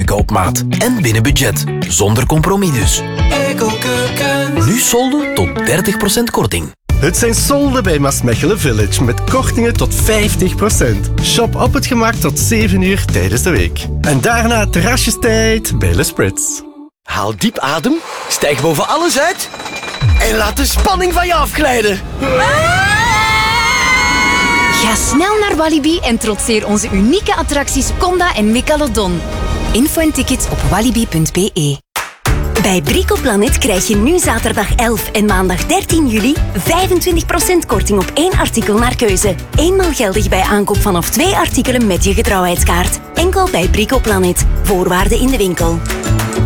keuken op maat. En binnen budget. Zonder compromis dus. Eco-keuken. Nu solden tot 30% korting. Het zijn solden bij Maasmechelen Village met kortingen tot 50%. Shop op het gemak tot 7 uur tijdens de week. En daarna terrasjestijd bij Le Spritz. Haal diep adem, stijg boven alles uit en laat de spanning van je afglijden. Ga snel naar Walibi en trotseer onze unieke attracties Conda en Megalodon. Info en tickets op walibi.be. Bij Bricoplanet krijg je nu zaterdag 11 en maandag 13 juli 25% korting op 1 artikel naar keuze. Eenmaal geldig bij aankoop vanaf 2 artikelen met je getrouwheidskaart. Enkel bij Bricoplanet. Voorwaarden in de winkel.